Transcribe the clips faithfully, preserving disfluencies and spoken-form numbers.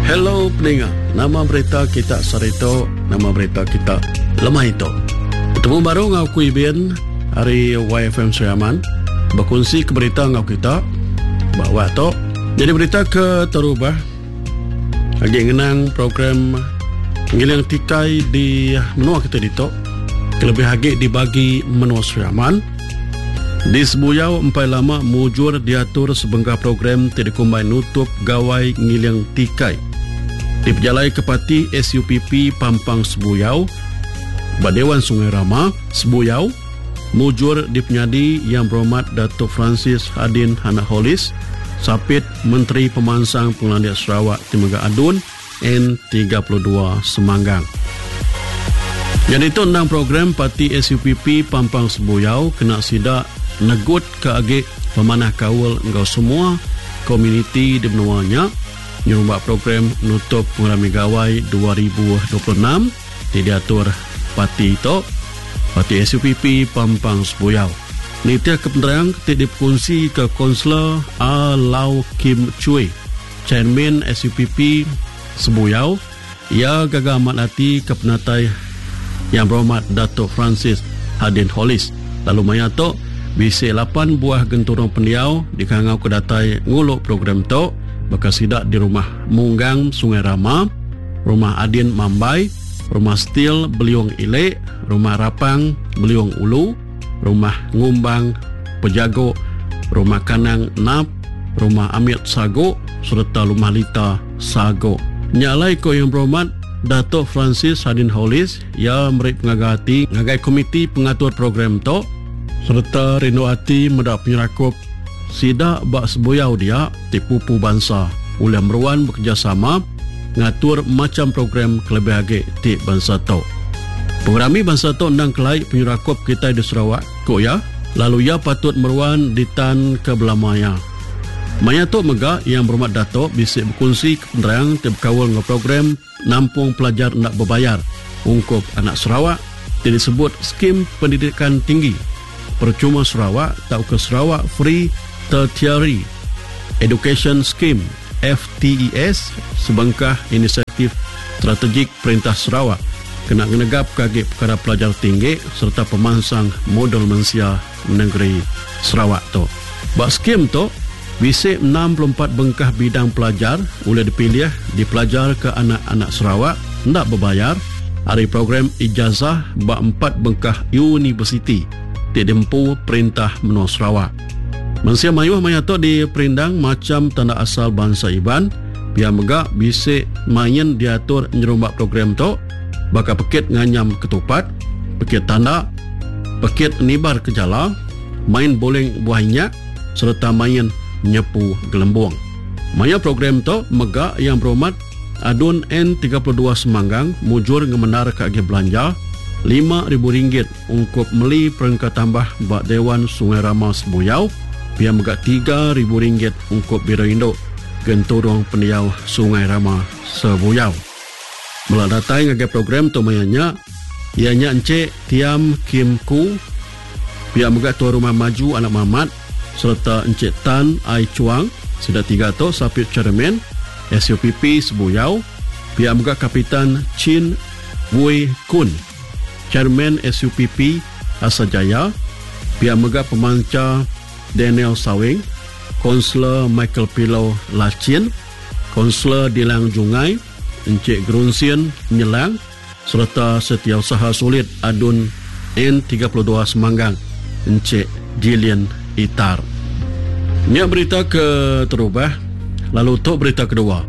Hello pendengar, nama berita kita Sarito, nama berita kita Lemah Itu. Bertemu baru ngau kui bin hari Y F M Seriaman, berkongsi ke berita ngau kita bahawa to. Jadi berita ke terubah lagi ngenang program ngilang tikai di menua kita dito, kelebih hagi dibagi menua Seriaman. Di sebuyau empai lama mujur diatur sebengkah program tidak nutup gawai ngilang tikai. Diperjalai kepati S U P P Pampang Sebuyau, Badewan Sungai Rama Sebuyau, mujur dipenyadi Yang Berhormat Datuk Francis Hadin Hana Holis, Sapit Menteri Pemansang Pengelandian Sarawak Temenggah Adun N tiga puluh dua Semanggang. Jadi itu enam program parti S U P P Pampang Sebuyau kena sidak negut ke agik pemanah kawal engkau semua komuniti di benuanya nyurumbak program nutup pengrami gawai dua ribu dua puluh enam diatur parti itu parti S U P P Pampang Sebuyau. Nitia kepenerang ketik dipungsi ke Konselor A. Lau Kim Chui, Chairman S U P P Sebuyau. Ia gagal amat hati ke penatai Yang Berhormat Datuk Francis Hadin Holis. Lalu mayatok bisi lapan buah genturung pendiau dikangau ke datai nguluk program tu bekas sidak di rumah Munggang Sungai Rama, rumah Adin Mambai, rumah Stil Beliung Ilek, rumah Rapang Beliung Ulu, rumah Ngumbang Pejago, rumah Kanang Nap, rumah Amit Sago serta rumah Lita Sago. Nyalai ko Yang Berhormat Datuk Francis Hadin Holis ia merik pengagati ngagai komiti pengatur program tu serta rindu hati mendak penyerakup sidak bak sebuyau dia tipupu bangsa oleh meruan bekerjasama ngatur macam program kelebih agik ti bangsa tu. Pengrami bangsa tu undang kelai penyerakup kita di Sarawak ko ya, lalu ia patut meruan di tan ke belamaya. Maya tu mega Yang Berhormat Datuk bisik berkongsi kepenerang ti berkawal dengan program nampung pelajar nak berbayar ungkup anak Sarawak ti disebut skim pendidikan tinggi percuma Sarawak atau ke Sarawak Free Tertiary Education Scheme F T E S sebengkah inisiatif strategik Perintah Sarawak kena genegap kagik perkara pelajar tinggi serta pemansang modal manusia negeri Sarawak tu. Bak skim tu bisik enam puluh empat bengkah bidang pelajar boleh dipilih dipelajar ke anak-anak Sarawak tidak berbayar. Hari program ijazah bak empat bengkah universiti didempu Perintah Menua Sarawak. Manusia mayuh mayato di perindang macam tanda asal bangsa Iban, biar megak bisik main diatur nyerumbak program tu, baka pekit nganyam ketupat, pekit tanda, pekit nibar kejala, main boleng buahnya, serta main nyepu gelembung. Maya program tu megak Yang Berhormat Adun N tiga puluh dua Semanggang mujur ngemenar kage belanja lima ribu ringgit ungkup meli perangkat tambah bak Dewan Sungai Rama Sebuyau. Biar megak tiga ribu ringgit ungkup biro induk genturung pendiau Sungai Rama Sebuyau. Meladatai ngagai program tu mayanya ianya Encik Tiam Kim Ku, biar megak Tuan Rumah Maju Anak Mamat serta Encik Tan Ai Chuang sudah tiga tu Sapit Chairman S U P P Sebuyau. Biar megak Kapitan Chin Wei Kun Chairman S U P P Asajaya. Biar megak Pemanca Daniel Sawing, Konselor Michael Pilau Lachin, Konselor Dilang Jungai, Encik Grunsian Nyelang, serta Setiausaha Sulit Adun N tiga puluh dua Semanggang, Encik Jillian Itar. Ini berita ke terubah, lalu untuk berita kedua.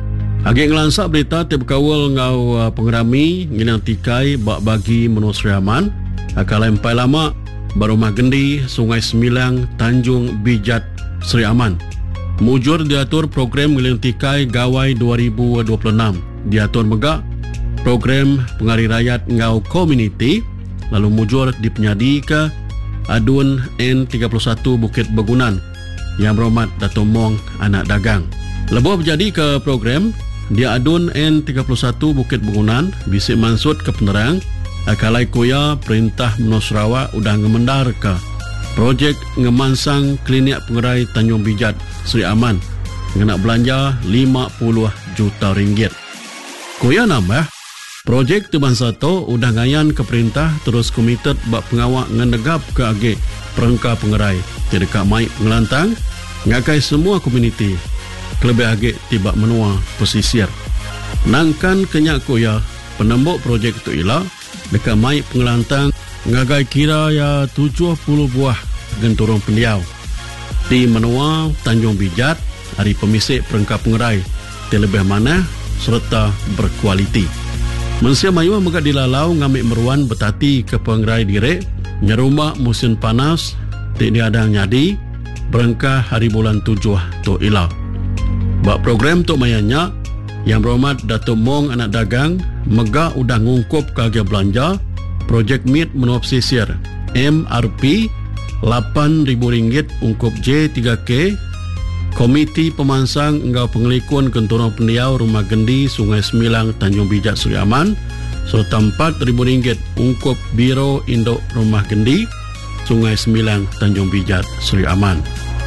Agi ngelansak berita tiap kawal ngau pengerami ngilang tikai bak bagi Menua Seriaman, akal empai lama Barumah Gendi, Sungai Semilang, Tanjung Bijat, Seri Aman. Mujur diatur program ngilang tikai gawai dua ribu dua puluh enam. Diatur megak program pengari rakyat ngau komuniti, lalu mujur dipenyadi ke Adun N tiga puluh satu Bukit Begunan Yang Berhormat Dato' Mong Anak Dagang. Lebuh berjadi ke program dia Adun N tiga puluh satu Bukit Begunan bisik mansut ke penerang akalai kuya Perintah Menua Sarawak udah ngemendar ke projek ngemansang klinik pengerai Tanjung Bijat Seri Aman kena belanja lima puluh juta ringgit. Kuya nambah, projek tu bangsa tu udah ngayan ke perintah terus komited bak pengawak ngendegap ke age perengka pengerai. Jadi kak mai pengelantang, ngakai semua komuniti. Kelebih age tiba menua pesisir. Nangkan kenyak kuya, penembok projek tu ila, dekat mai pengelantang, ngagai kira ya tujuh puluh buah genturung pendiau. Di menua Tanjung Bijat, hari pemisik perengkap pengerai, terlebih mana serta berkualiti. Manusia Mayu megak dilalau ngambil meruan betati ke pengerai direk, nyerumah musim panas, tik diadang nyadi, berengkah hari bulan tujuh tu ila. Bak program tu mayanya, yang berhormat Datuk Mong anak dagang, megak udah ngungkup kagak belanja, projek meet menua pesisir, M R P lapan ribu ringgit ungkup J tiga K, Komiti Pemansang Engkau Pengelikun Kenturung Pendiau Rumah Gendi Sungai Semilang Tanjung Bijak Seri Aman, serta empat ribu ringgit ungkup Biro Induk Rumah Gendi Sungai Semilang Tanjung Bijak Seri Aman.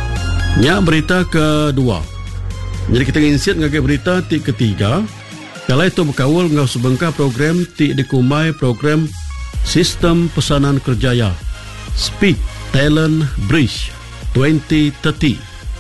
Nya berita kedua. Jadi kita insiat ngagai berita ti ketiga. Kalau itu berkawal ngau sebengkah program ti dikumai program Sistem Pesanan Kerjaya Speed Talent Bridge dua ribu tiga puluh.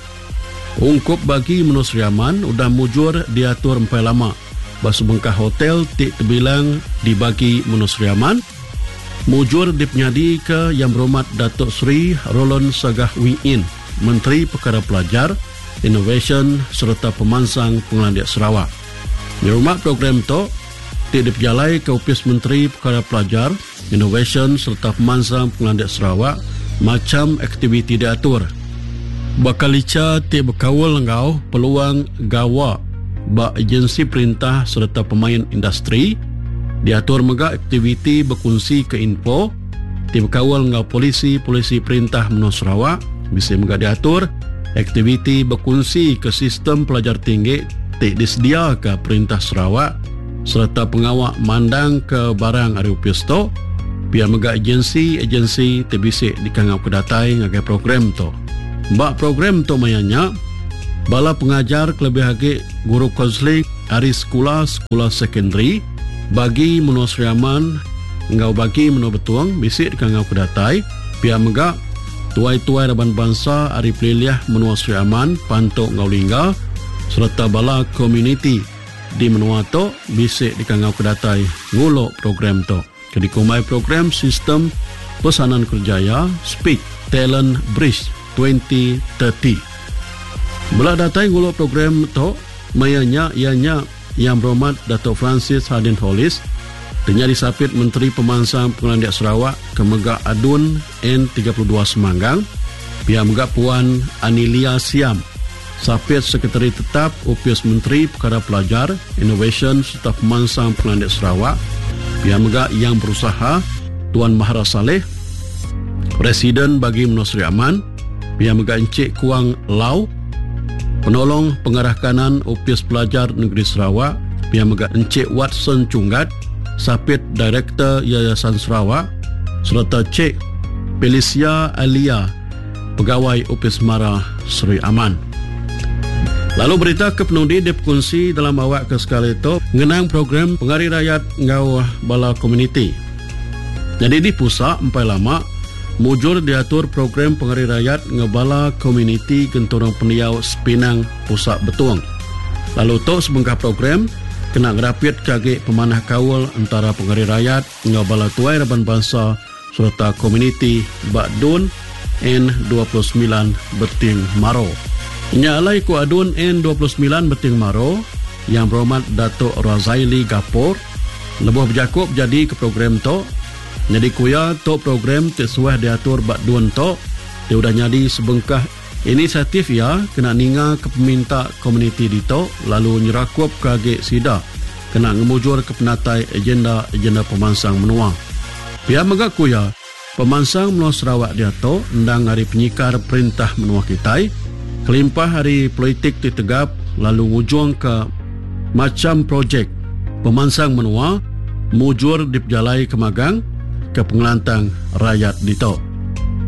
Ungkup bagi Menua Seri Aman udah mujur diatur empai lama. Basubengkah hotel tik terbilang dibagi Menua Seri Aman. Mujur dipenyadi ke Yang Berhormat Datuk Seri Rolon Sagah Wing In, Menteri Perkara Pelajar, Innovation serta Pemansang Pengelandiak Sarawak. Nyerumah program tu tik diperjalai ke Opis Menteri Perkara Pelajar, Innovation serta Pemansang Pengelandiak Sarawak. Macam aktiviti diatur. Bakal lica tik berkawal engkau peluang gawa bak agensi perintah serta pemain industri. Diatur megak aktiviti berkongsi ke info. Tik berkawal engkau polisi, polisi perintah Menua Sarawak. Bisa megak diatur aktiviti berkongsi ke sistem pelajar tinggi. Tik disedia ke perintah Sarawak. Serta pengawak mandang ke barang hari upis tu. Biar megak agensi-agensi terbisik di kangau kedatai ngagai program tu. Bak program tu mayanya, bala pengajar kelebih hagi guru konseling hari sekolah, sekolah sekondari, bagi Menua Seri Aman, ngau bagi Menua Betuang, bisik di kangau kedatai, biar megak tuai-tuai Raban Bangsa hari peliliah Menua Seri Aman, pantuk ngau lingga, serta bala komuniti di Menua tu, bisik di kangau kedatai, nguluk program tu. Jadi kumai program Sistem Pesanan Kerjaya Speed Talent Bridge dua ribu tiga puluh. Bela datai nguluk program tu, mayanya ianya Yang Berhormat Datuk Francis Hadin Hollis, dengan disapit Menteri Pemansang Pengelandiak Sarawak ke megak Adun N tiga puluh dua Semanggang, pihak megak Puan Anilia Siam, sapit Sekretari Tetap Opis Menteri Perkara Pelajar, Innovation serta Pemansang Pengelandiak Sarawak, pihak megak Yang Berusaha Tuan Mahara Saleh, Presiden bagi Menua Seri Aman, pihak megak Encik Kuang Lau, Penolong Pengarah Kanan Opis Pelajar Negeri Sarawak, pihak megak Encik Watson Cunggat, sapit Direktur Yayasan Sarawak, serta Cik Felicia Alia, Pegawai Opis Mara Seri Aman. Lalu berita ke penundi diperkongsi dalam awak ke sekali itu mengenang program Pengari Rakyat ngau bala komuniti. Jadi di pusat empai lama mujur diatur program Pengari Rakyat ngebala komuniti Genturung Pendiau Sepinang Pusat Betuang. Lalu tu sebengkah program kena ngerapit kagik pemanah kawal antara Pengari Rakyat ngabala tuai Raban Bangsa serta komuniti Bakdun N dua puluh sembilan Beting Maro. Nyalai ku Adun N dua puluh sembilan Beting Maro, Yang Berhormat Datuk Razaili Gapur lebih berjakup jadi ke program tu. Jadi kuya tu program sesuai diatur Bakdun tu, dia udah jadi sebengkah inisiatif ya kena ninga ke peminta komuniti di tu, lalu nyerakup kagik sida kena ngemujur ke penatai agenda-agenda pemansang menua. Pihak megak kuya pemansang Menua Sarawak dia tu endang hari penyikar perintah menua kitai, kelimpah hari politik ditegap lalu ngujung ke macam projek pemansang menua mujur diperjalai ke magang ke pengelantang rakyat di tu.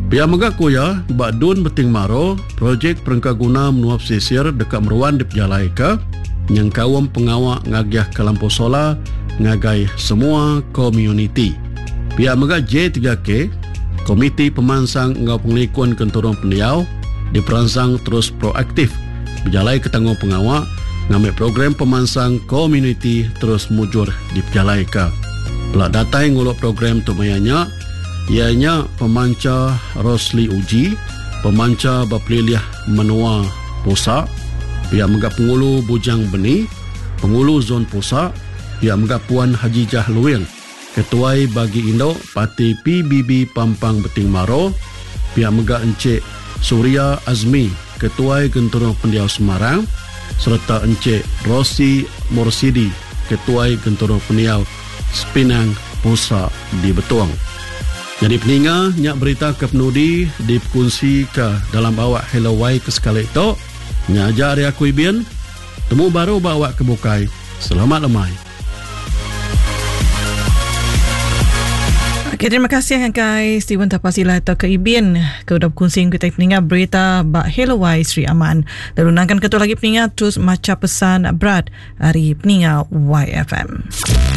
Pihak megak kuya bak dun beting maro projek perengka guna menuap sisir dekat meruan di pejalai ke yang kawam pengawak ngagiah ke lampu solar ngagai semua komuniti. Pihak megak J tiga K Komiti Pemansang Ngau Penglikuan Kenturung Pendiau diperansang terus proaktif berjalai ke tanggung pengawak ngambil program pemansang komuniti terus mujur di pejalai ke. Pelak datai nguluk program tu mayanya ianya pemanca Rosli Uji, pemanca Bapeliliah Menua Pusak, pihak megak pengulu Bujang Beni, pengulu Zon Pusak, pihak megak Puan Hajijah Luwing, Ketuai Bagi Indo Parti P B B Pampang Beting Maro, pihak megak Encik Surya Azmi, Ketuai Genturung Pendiau Semarang, serta Encik Rosi Morsidi, Ketuai Genturung Pendiau Sepinang Pusak di Betuang. Jadi peninga nyak berita ke penudi dikunci ke dalam awak Hello Wai ke sekali itu nyak ajar hari aku ibian temu baru bawa ke bukai. Selamat lemai. Okay, terima kasih guys Steven Tapasila atau ke Ibian ke udah kongsi kita peninga berita bak Hello Wai Sri Aman. Lalu nangkan ketua lagi peninga terus maca pesan berat hari peninga Y F M.